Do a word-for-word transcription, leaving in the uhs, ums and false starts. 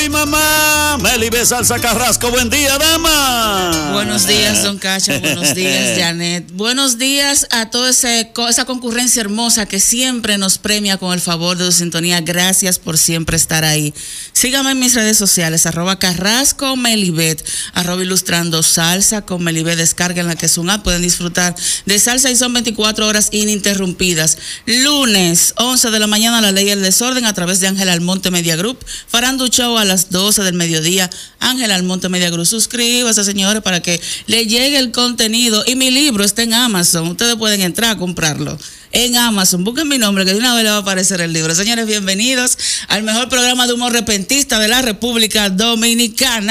Ay, mamá. Melibet Salsa Carrasco, buen día, dama. Buenos días, don Cacha. Buenos días, Janet. Buenos días a toda ese, esa concurrencia hermosa que siempre nos premia con el favor de su sintonía. Gracias por siempre estar ahí. Síganme en mis redes sociales, arroba Carrasco Melibet, arroba Ilustrando Salsa con Melibet. Descarguen la que es un app, pueden disfrutar de salsa y son veinticuatro horas ininterrumpidas. Lunes, once de la mañana, La Ley y el Desorden a través de Ángel Almonte Media Group. Farandu Show a las doce del mediodía, Ángel Almonte Media Group. Suscríbase, señores, para que le llegue el contenido. Y mi libro está en Amazon. Ustedes pueden entrar a comprarlo en Amazon. Busquen mi nombre, que de una vez le va a aparecer el libro. Señores, bienvenidos al mejor programa de humor repentista de la República Dominicana.